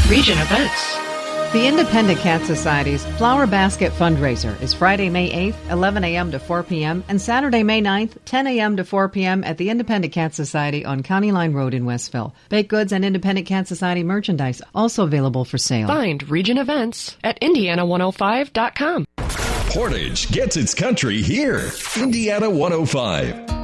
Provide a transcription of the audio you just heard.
Region events. The Independent Cat Society's Flower Basket fundraiser is Friday, May 8th, 11 a.m. to 4 p.m. and Saturday, May 9th, 10 a.m. to 4 p.m. at the Independent Cat Society on County Line Road in Westville. Baked goods and Independent Cat Society merchandise also available for sale. Find region events at Indiana105.com. Portage gets its country here. Indiana 105.